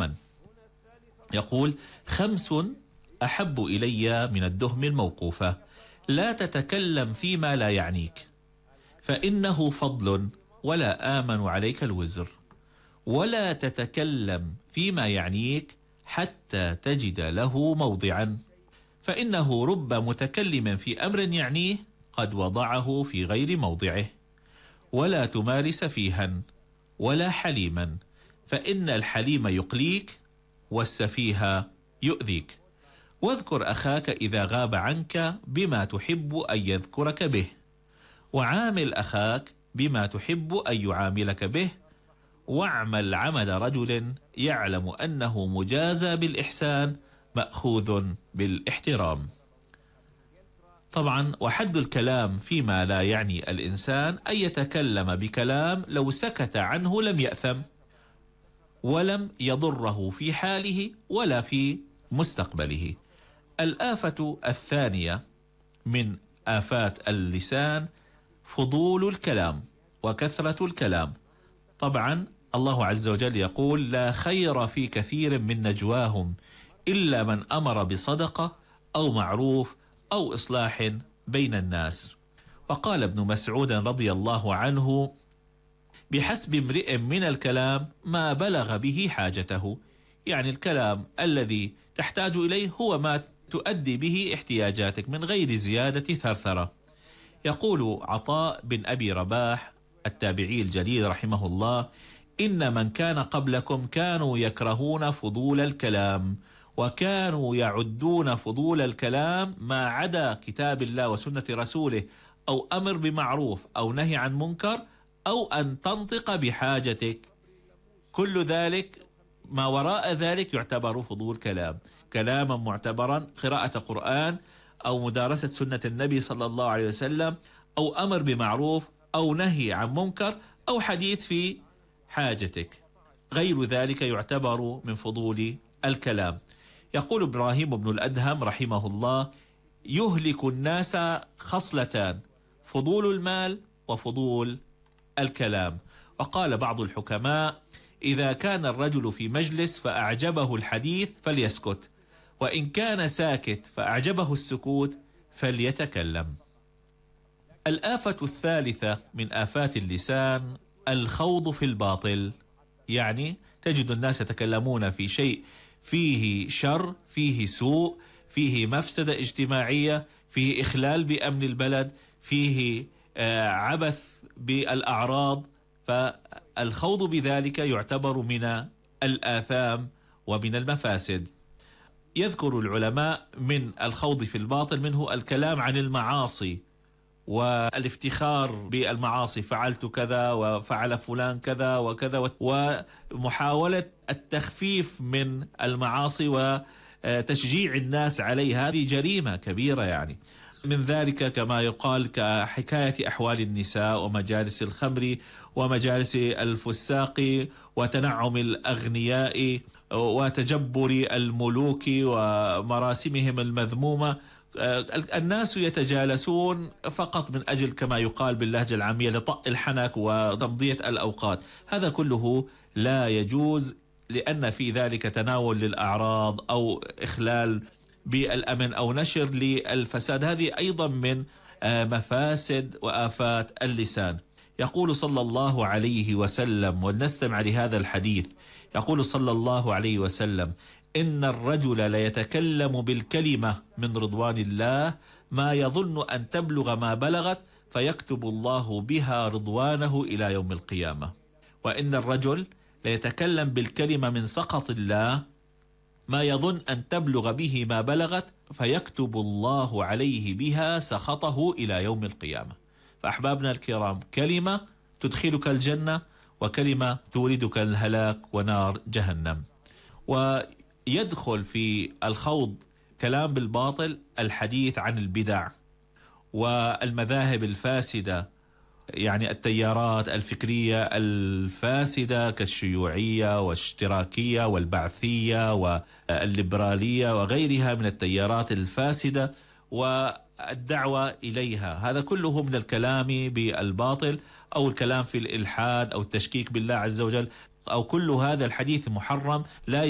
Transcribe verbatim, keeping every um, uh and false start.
الثمن. يقول: خمس أحب إلي من الدهم الموقوفة: لا تتكلم فيما لا يعنيك فإنه فضل ولا آمن عليك الوزر، ولا تتكلم فيما يعنيك حتى تجد له موضعا، فإنه رب متكلم في أمر يعنيه قد وضعه في غير موضعه. ولا تمار سفيها ولا حليما، فإن الحليم يقليك والسفيه يؤذيك. واذكر أخاك إذا غاب عنك بما تحب أن يذكرك به، وعامل أخاك بما تحب أن يعاملك به، واعمل عمل رجل يعلم أنه مجازى بالإحسان مأخوذ بالاحترام. طبعا وحد الكلام فيما لا يعني الإنسان أن يتكلم بكلام لو سكت عنه لم يأثم ولم يضره في حاله ولا في مستقبله. الآفة الثانية من آفات اللسان فضول الكلام وكثرة الكلام. طبعا الله عز وجل يقول: لا خير في كثير من نجواهم إلا من أمر بصدقة أو معروف أو إصلاح بين الناس. وقال ابن مسعود رضي الله عنه: بحسب امرئ من الكلام ما بلغ به حاجته، يعني الكلام الذي تحتاج إليه هو ما تؤدي به احتياجاتك من غير زيادة ثرثرة. يقول عطاء بن أبي رباح التابعي الجليل رحمه الله: إن من كان قبلكم كانوا يكرهون فضول الكلام، وكانوا يعدون فضول الكلام ما عدا كتاب الله وسنة رسوله، أو أمر بمعروف أو نهي عن منكر، أو أن تنطق بحاجتك. كل ذلك ما وراء ذلك يعتبر فضول كلام. كلاما معتبرا، قراءة قرآن أو مدارسة سنة النبي صلى الله عليه وسلم، أو أمر بمعروف أو نهي عن منكر، أو حديث في حاجتك. غير ذلك يعتبر من فضول الكلام. يقول إبراهيم بن الأدهم رحمه الله: يهلك الناس خصلتان: فضول المال وفضول الكلام. وقال بعض الحكماء: إذا كان الرجل في مجلس فأعجبه الحديث فليسكت، وإن كان ساكت فأعجبه السكوت فليتكلم. الآفة الثالثة من آفات اللسان الخوض في الباطل، يعني تجد الناس يتكلمون في شيء فيه شر، فيه سوء، فيه مفسدة اجتماعية، فيه إخلال بأمن البلد، فيه عبث بالأعراض، فالخوض بذلك يعتبر من الآثام ومن المفاسد. يذكر العلماء من الخوض في الباطل منه الكلام عن المعاصي والافتخار بالمعاصي، فعلت كذا وفعل فلان كذا وكذا، ومحاولة التخفيف من المعاصي وتشجيع الناس عليها. هذه جريمة كبيرة. يعني من ذلك كما يقال كحكاية أحوال النساء ومجالس الخمر ومجالس الفساق وتنعم الأغنياء وتجبر الملوك ومراسمهم المذمومة. الناس يتجالسون فقط من أجل كما يقال باللهجة العامية لطأ الحنك وتمضية الأوقات. هذا كله لا يجوز، لأن في ذلك تناول للأعراض أو إخلال بالأمن أو نشر للفساد. هذه أيضا من مفاسد وآفات اللسان. يقول صلى الله عليه وسلم، ولنستمع لهذا الحديث، يقول صلى الله عليه وسلم: إن الرجل ليتكلم بالكلمة من رضوان الله ما يظن أن تبلغ ما بلغت، فيكتب الله بها رضوانه إلى يوم القيامة. وإن الرجل ليتكلم بالكلمة من سخط الله ما يظن أن تبلغ به ما بلغت، فيكتب الله عليه بها سخطه إلى يوم القيامة. فأحبابنا الكرام، كلمة تدخلك الجنة وكلمة توردك الهلاك ونار جهنم. ويدخل في الخوض كلام بالباطل الحديث عن البدع والمذاهب الفاسدة، يعني التيارات الفكرية الفاسدة كالشيوعية والاشتراكية والبعثية والليبرالية وغيرها من التيارات الفاسدة والدعوة إليها. هذا كله من الكلام بالباطل أو الكلام في الإلحاد أو التشكيك بالله عز وجل، أو كل هذا الحديث محرم لا